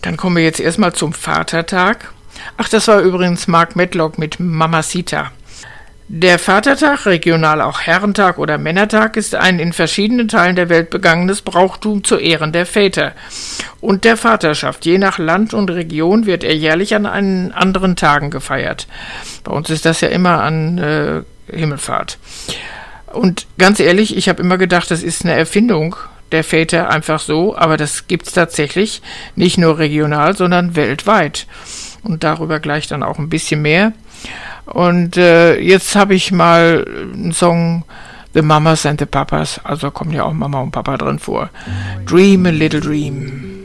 Dann kommen wir jetzt erstmal zum Vatertag. Ach, das war übrigens Mark Medlock mit Mamacita. Der Vatertag, regional auch Herrentag oder Männertag, ist ein in verschiedenen Teilen der Welt begangenes Brauchtum zu Ehren der Väter und der Vaterschaft. Je nach Land und Region wird er jährlich an anderen Tagen gefeiert. Bei uns ist das ja immer an Himmelfahrt. Und ganz ehrlich, ich habe immer gedacht, das ist eine Erfindung der Väter einfach so, aber das gibt's tatsächlich nicht nur regional, sondern weltweit. Und darüber gleich dann auch ein bisschen mehr. Und jetzt habe ich mal einen Song, The Mamas and the Papas, also kommen ja auch Mama und Papa drin vor. Dream a Little Dream.